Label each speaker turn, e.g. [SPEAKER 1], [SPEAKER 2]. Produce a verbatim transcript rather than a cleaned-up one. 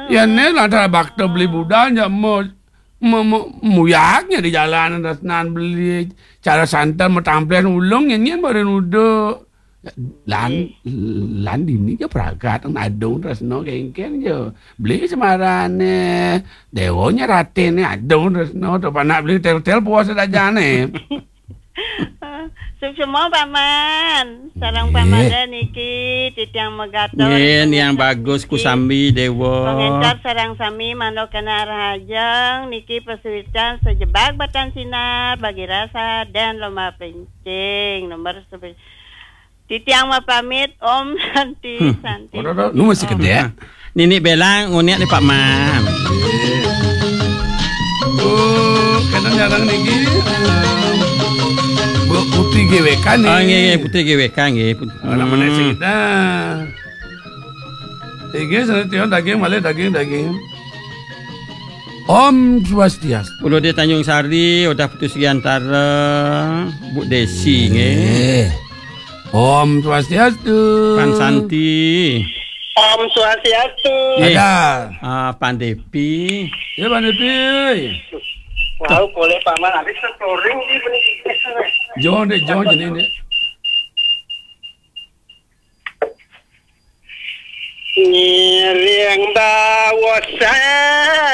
[SPEAKER 1] Ya ne lah ada bakto beli budanya mau mau muyaknya di jalanan rasnan beli cara santan mau tampilan ulung nyanyian baru nudo lan lan ini ke pragat adung rasno kengken je beli semarane dewonya raten adung rasno to panak beli tel-tel puasa dajane.
[SPEAKER 2] Semua paman, sarang paman dan niki titiang megator.
[SPEAKER 3] Ngen yang bagus ku sami dewa.
[SPEAKER 2] Pengencar sarang sami manok kena rahajang niki pesulitan sejebak batan sinar bagi rasa dan lomba pencing nomor sepuluh. Titiang ma pamit Om Santi
[SPEAKER 3] Hmm.
[SPEAKER 2] Santi.
[SPEAKER 1] Ora nu masih gede.
[SPEAKER 3] Nini belang nguniak ni Pak Man.
[SPEAKER 1] Oh, kadang jarang niki. Bu putih G W K nih.
[SPEAKER 3] Oh nggih nggih putih G W K nggih.
[SPEAKER 1] Orang mana sih kita? Tiga senetian daging malah daging daging. Om Swastiastu.
[SPEAKER 3] Udah di Tanjung Sari, udah putus antara Bu Desi nggih.
[SPEAKER 1] Om Swastiastu.
[SPEAKER 3] Pan Santi.
[SPEAKER 2] Om Swastiastu.
[SPEAKER 3] Nggih.
[SPEAKER 1] Ada.
[SPEAKER 3] Ah Pan Depi.
[SPEAKER 1] Ya Pak Depi.
[SPEAKER 2] Wow, boleh paman habis storing di penelitian.
[SPEAKER 1] John deh, John jenis deh.
[SPEAKER 2] Nyeri yang bawa saya